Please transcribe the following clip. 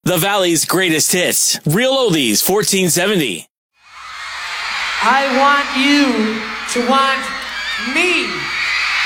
The Valley's greatest hits. Real Oldies 1470. I want you to want me.